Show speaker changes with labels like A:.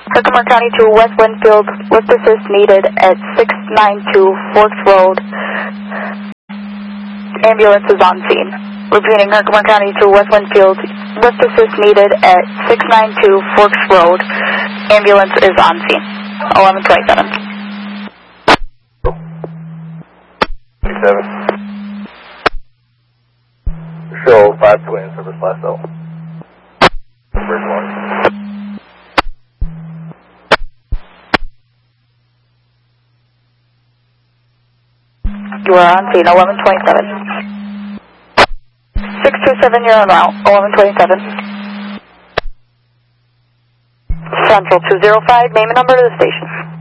A: Herkimer County to West Winfield, lift assist needed at 692 Forks Road. Ambulance is on scene. Repeating, Herkimer County to West Winfield, lift assist needed at 692 Forks Road. Ambulance is on scene. 1127.
B: 27. Show 5 twin service last cell. Bridge 1.
A: You are on scene, 1127. 627, you're on route, 1127. Central 205, name and number to the station.